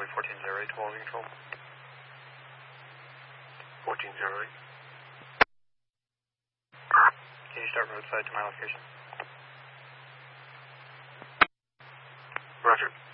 1408 to Quality Control. 1408. Can you start roadside to my location? Roger.